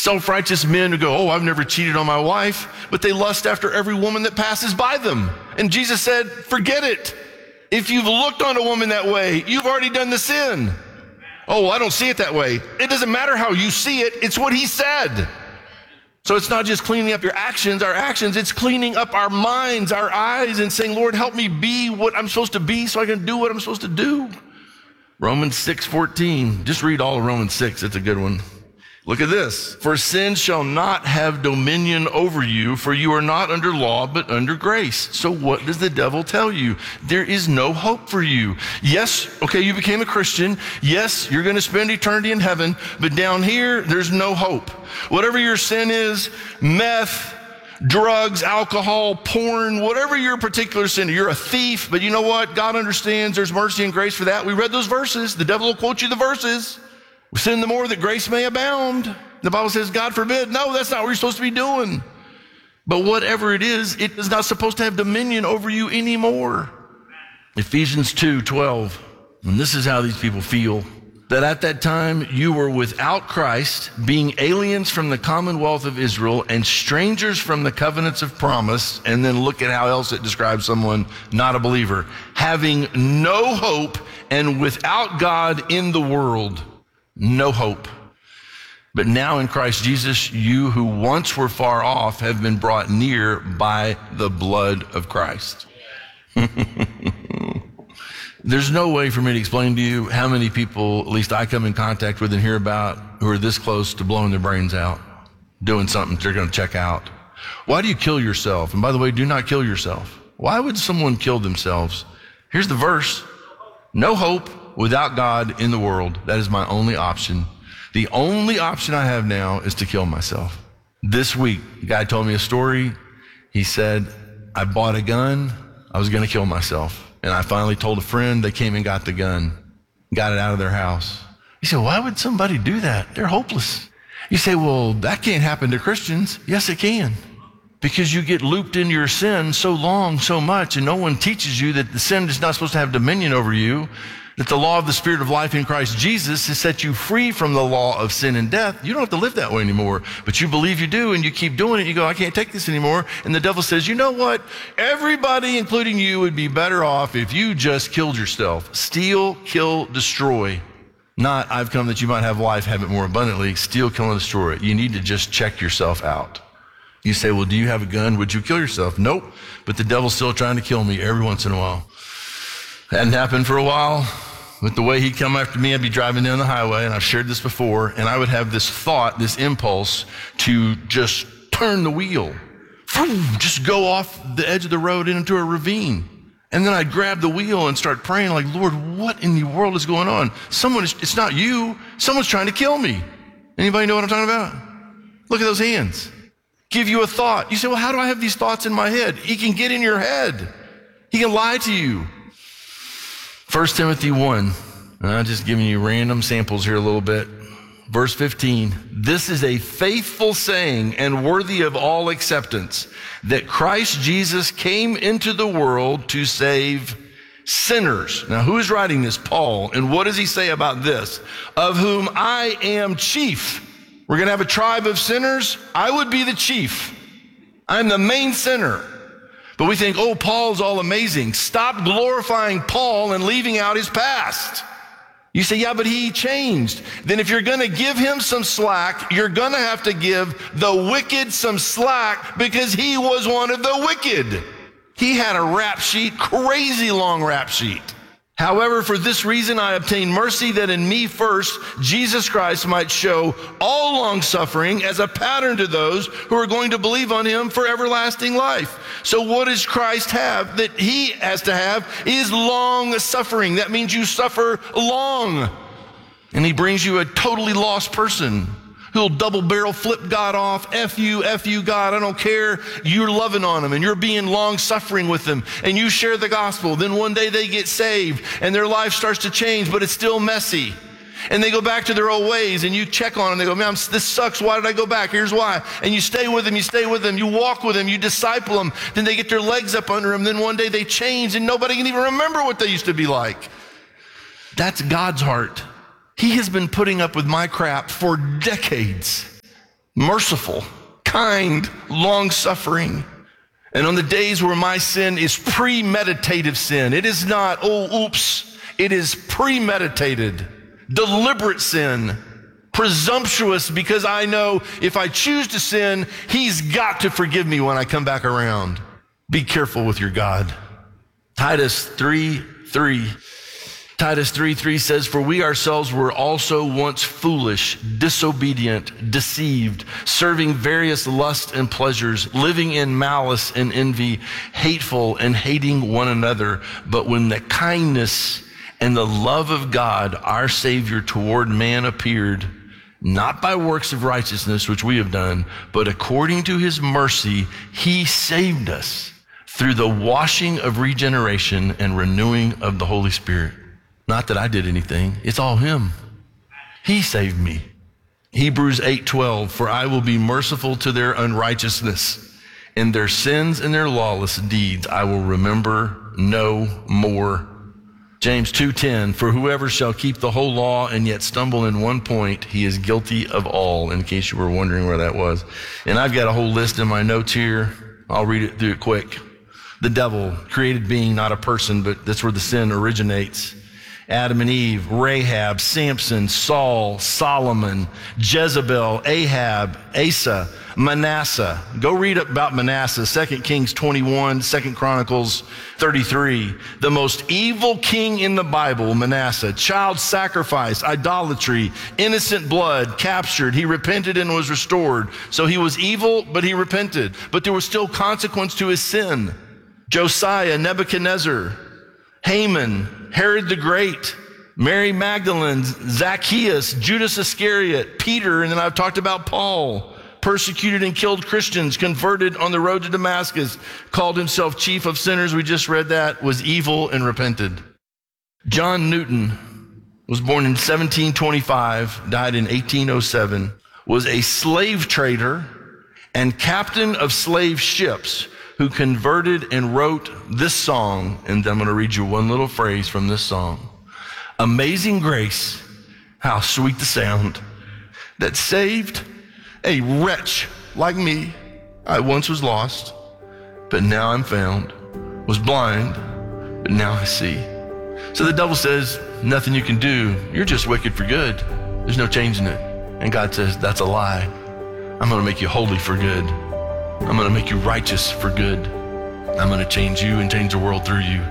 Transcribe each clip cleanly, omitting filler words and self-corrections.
Self-righteous men who go, oh, I've never cheated on my wife, but they lust after every woman that passes by them. And Jesus said, forget it. If you've looked on a woman that way, you've already done the sin. Oh, I don't see it that way. It doesn't matter how you see it. It's what he said. So it's not just cleaning up our actions, it's cleaning up our minds, our eyes, and saying, Lord, help me be what I'm supposed to be so I can do what I'm supposed to do. Romans 6:14. Just read all of Romans 6. It's a good one. Look at this. For sin shall not have dominion over you, for you are not under law, but under grace. So what does the devil tell you? There is no hope for you. Yes, okay, you became a Christian. Yes, you're going to spend eternity in heaven, but down here, there's no hope. Whatever your sin is, meth, drugs, alcohol, porn, whatever your particular sin, you're a thief, but you know what? God understands there's mercy and grace for that. We read those verses. The devil will quote you the verses. Sin the more that grace may abound. The Bible says, God forbid. No, that's not what you're supposed to be doing. But whatever it is not supposed to have dominion over you anymore. Ephesians 2:12. And this is how these people feel. That at that time you were without Christ, being aliens from the commonwealth of Israel and strangers from the covenants of promise. And then look at how else it describes someone not a believer. Having no hope and without God in the world. No hope. But now in Christ Jesus, you who once were far off have been brought near by the blood of Christ. There's no way for me to explain to you how many people, at least I come in contact with and hear about, who are this close to blowing their brains out, doing something they're going to check out. Why do you kill yourself? And by the way, do not kill yourself. Why would someone kill themselves? Here's the verse. No hope without God in the world. That is my only option. The only option I have now is to kill myself. This week, a guy told me a story. He said, I bought a gun. I was going to kill myself. And I finally told a friend. They came and got the gun, got it out of their house. He said, why would somebody do that? They're hopeless. You say, well, that can't happen to Christians. Yes, it can. Because you get looped into your sin so long, so much, and no one teaches you that the sin is not supposed to have dominion over you, that the law of the Spirit of life in Christ Jesus has set you free from the law of sin and death. You don't have to live that way anymore, but you believe you do, and you keep doing it. You go, I can't take this anymore. And the devil says, you know what? Everybody, including you, would be better off if you just killed yourself. Steal, kill, destroy. Not, I've come that you might have life, have it more abundantly. Steal, kill, and destroy. You need to just check yourself out. You say, well, do you have a gun? Would you kill yourself? Nope. But the devil's still trying to kill me every once in a while. Hadn't happened for a while. But the way he'd come after me, I'd be driving down the highway, and I've shared this before, and I would have this thought, this impulse to just turn the wheel. Just go off the edge of the road into a ravine. And then I'd grab the wheel and start praying like, Lord, what in the world is going on? It's not you. Someone's trying to kill me. Anybody know what I'm talking about? Look at those hands. Give you a thought. You say, well, how do I have these thoughts in my head? He can get in your head. He can lie to you. 1 Timothy 1. I'm just giving you random samples here a little bit. Verse 15. This is a faithful saying and worthy of all acceptance, that Christ Jesus came into the world to save sinners. Now, who is writing this? Paul. And what does he say about this? Of whom I am chief. We're going to have a tribe of sinners. I would be the chief. I'm the main sinner. But we think, oh, Paul's all amazing. Stop glorifying Paul and leaving out his past. You say, yeah, but he changed. Then if you're going to give him some slack, you're going to have to give the wicked some slack, because he was one of the wicked. He had a rap sheet, crazy long rap sheet. However, for this reason I obtained mercy, that in me first Jesus Christ might show all long suffering as a pattern to those who are going to believe on him for everlasting life. So what does Christ have that he has to have is long suffering. That means you suffer long. And he brings you a totally lost person who'll double barrel flip God off. F you God, I don't care. You're loving on them and you're being long suffering with them, and you share the gospel. Then one day they get saved and their life starts to change, but it's still messy. And they go back to their old ways, and you check on them. They go, man, this sucks. Why did I go back? Here's why. And you stay with them, you walk with them, you disciple them. Then they get their legs up under them. Then one day they change and nobody can even remember what they used to be like. That's God's heart. He has been putting up with my crap for decades. merciful, kind, long-suffering. And on the days where my sin is premeditative sin, it is not, oh, oops, it is premeditated, deliberate sin, presumptuous, because I know if I choose to sin, he's got to forgive me when I come back around. Be careful with your God. Titus 3:3 says, for we ourselves were also once foolish, disobedient, deceived, serving various lusts and pleasures, living in malice and envy, hateful and hating one another. But when the kindness and the love of God, our Savior toward man appeared, not by works of righteousness, which we have done, but according to his mercy, he saved us through the washing of regeneration and renewing of the Holy Spirit. Not that I did anything. It's all him. He saved me. Hebrews 8:12, for I will be merciful to their unrighteousness, and their sins and their lawless deeds I will remember no more. James 2:10, for whoever shall keep the whole law and yet stumble in one point, he is guilty of all, in case you were wondering where that was. And I've got a whole list in my notes here. I'll read it through it quick. The devil, created being, not a person, but that's where the sin originates. Adam and Eve, Rahab, Samson, Saul, Solomon, Jezebel, Ahab, Asa, Manasseh. Go read about Manasseh, 2 Kings 21, 2 Chronicles 33. The most evil king in the Bible, Manasseh. Child sacrifice, idolatry, innocent blood, captured. He repented and was restored. So he was evil, but he repented. But there was still consequence to his sin. Josiah, Nebuchadnezzar, Haman, Herod the Great, Mary Magdalene, Zacchaeus, Judas Iscariot, Peter, and then I've talked about Paul, persecuted and killed Christians, converted on the road to Damascus, called himself chief of sinners, we just read that, was evil and repented. John Newton was born in 1725, died in 1807, was a slave trader and captain of slave ships who converted and wrote this song, and I'm going to read you one little phrase from this song. Amazing grace, how sweet the sound that saved a wretch like me. I once was lost, but now I'm found, was blind, but now I see. So the devil says, nothing you can do. You're just wicked for good. There's no changing it. And God says, that's a lie. I'm going to make you holy for good. I'm going to make you righteous for good. I'm going to change you and change the world through you.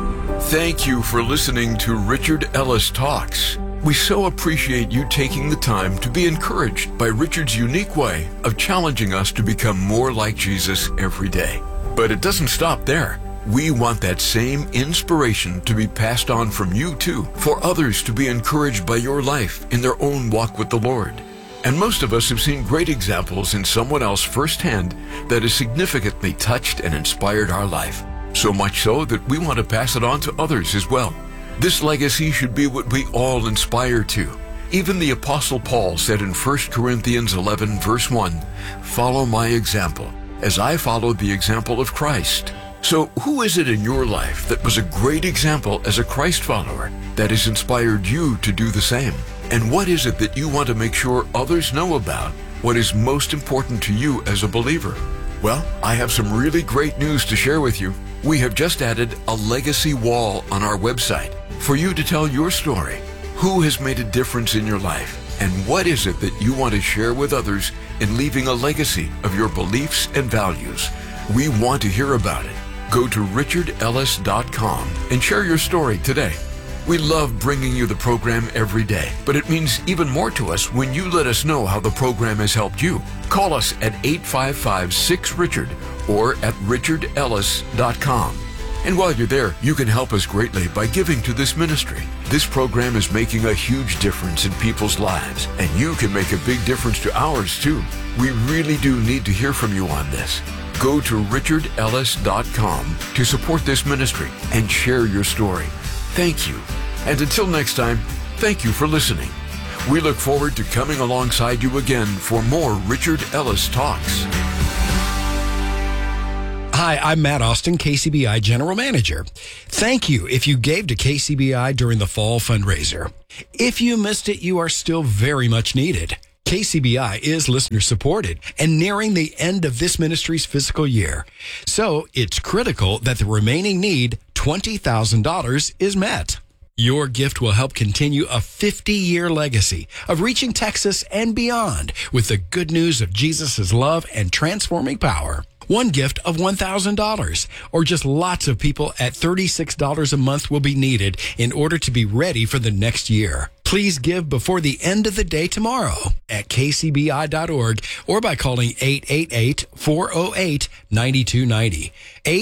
Thank you for listening to Richard Ellis Talks. We so appreciate you taking the time to be encouraged by Richard's unique way of challenging us to become more like Jesus every day. But it doesn't stop there. We want that same inspiration to be passed on from you too, for others to be encouraged by your life in their own walk with the Lord. And most of us have seen great examples in someone else firsthand that has significantly touched and inspired our life. So much so that we want to pass it on to others as well. This legacy should be what we all inspire to. Even the Apostle Paul said in 1 Corinthians 11, verse 1, follow my example, as I followed the example of Christ. So who is it in your life that was a great example as a Christ follower that has inspired you to do the same? And what is it that you want to make sure others know about? What is most important to you as a believer? Well, I have some really great news to share with you. We have just added a legacy wall on our website for you to tell your story. Who has made a difference in your life? And what is it that you want to share with others in leaving a legacy of your beliefs and values? We want to hear about it. Go to richardellis.com and share your story today. We love bringing you the program every day, but it means even more to us when you let us know how the program has helped you. Call us at 855-6-RICHARD or at richardellis.com. And while you're there, you can help us greatly by giving to this ministry. This program is making a huge difference in people's lives, and you can make a big difference to ours too. We really do need to hear from you on this. Go to richardellis.com to support this ministry and share your story. Thank you. And until next time, thank you for listening. We look forward to coming alongside you again for more Richard Ellis Talks. Hi, I'm Matt Austin, KCBI General Manager. Thank you if you gave to KCBI during the fall fundraiser. If you missed it, you are still very much needed. KCBI is listener supported and nearing the end of this ministry's fiscal year. So it's critical that the remaining need, $20,000, is met. Your gift will help continue a 50-year legacy of reaching Texas and beyond with the good news of Jesus' love and transforming power. One gift of $1,000 or just lots of people at $36 a month will be needed in order to be ready for the next year. Please give before the end of the day tomorrow at kcbi.org or by calling 888-408-9290.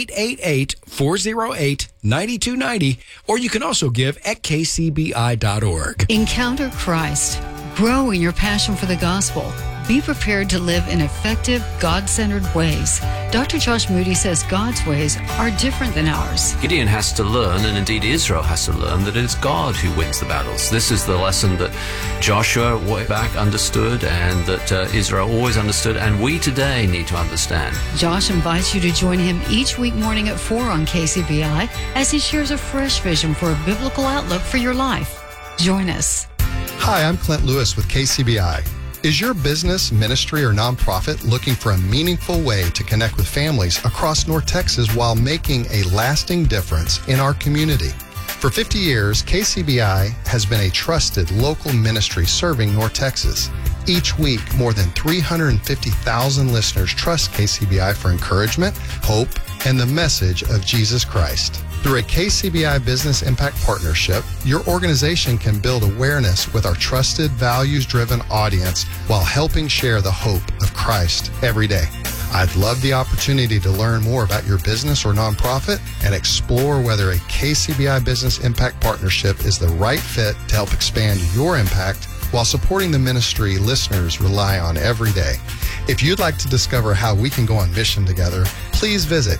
888-408-9290, or you can also give at kcbi.org. Encounter Christ. Grow in your passion for the gospel. Be prepared to live in effective, God-centered ways. Dr. Josh Moody says God's ways are different than ours. Gideon has to learn, and indeed Israel has to learn, that it is God who wins the battles. This is the lesson that Joshua way back understood, and that Israel always understood, and we today need to understand. Josh invites you to join him each week morning at 4 on KCBI as he shares a fresh vision for a biblical outlook for your life. Join us. Hi, I'm Clint Lewis with KCBI. Is your business, ministry, or nonprofit looking for a meaningful way to connect with families across North Texas while making a lasting difference in our community? For 50 years, KCBI has been a trusted local ministry serving North Texas. Each week, more than 350,000 listeners trust KCBI for encouragement, hope, and the message of Jesus Christ. Through a KCBI Business Impact Partnership, your organization can build awareness with our trusted, values-driven audience while helping share the hope of Christ every day. I'd love the opportunity to learn more about your business or nonprofit and explore whether a KCBI Business Impact Partnership is the right fit to help expand your impact while supporting the ministry listeners rely on every day. If you'd like to discover how we can go on mission together, please visit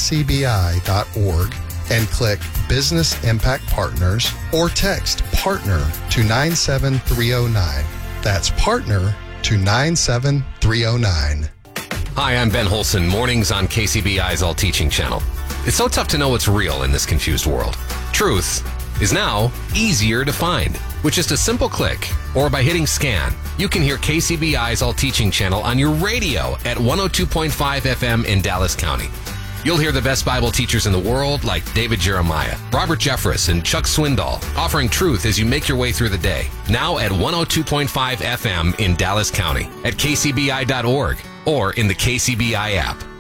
kcbi.org and click Business Impact Partners or text PARTNER to 97309. That's PARTNER to 97309. Hi, I'm Ben Holson, mornings on KCBI's All Teaching channel. It's so tough to know what's real in this confused world. Truth is now easier to find. With just a simple click or by hitting scan, you can hear KCBI's All Teaching channel on your radio at 102.5 FM in Dallas County. You'll hear the best Bible teachers in the world like David Jeremiah, Robert Jeffress, and Chuck Swindoll offering truth as you make your way through the day. Now at 102.5 FM in Dallas County, at kcbi.org, or in the KCBI app.